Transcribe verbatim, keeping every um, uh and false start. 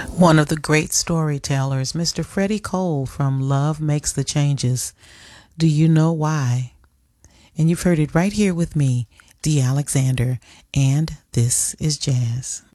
One of the great storytellers, Mister Freddie Cole from Love Makes the Changes. Do you know why? And you've heard it right here with me, Dee Alexander, and this is Jazz.